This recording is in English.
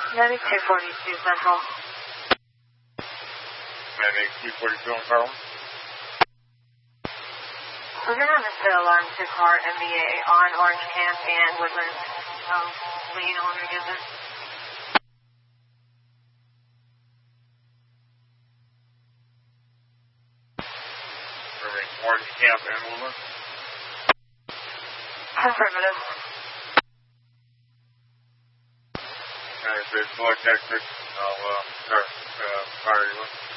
Medic 242 Central. Medic 242 on Carlin. We're going to have a set alarm 2-car MBA on Orange Camp and Woodland. Lead on together. Orange Camp and Woodland. Affirmative. Okay, so select exit. I'll start fire you.